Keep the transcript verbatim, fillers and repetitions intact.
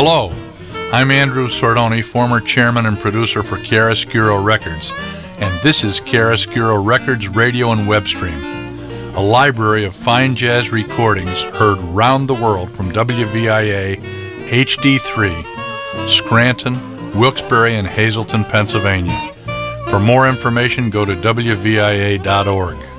Hello, I'm Andrew Sordoni, former chairman and producer for Chiaroscuro Records, and this is Chiaroscuro Records Radio and Web Stream, a library of fine jazz recordings heard round the world from W V I A H D three, Scranton, Wilkes-Barre, and Hazleton, Pennsylvania. For more information, go to W V I A dot org.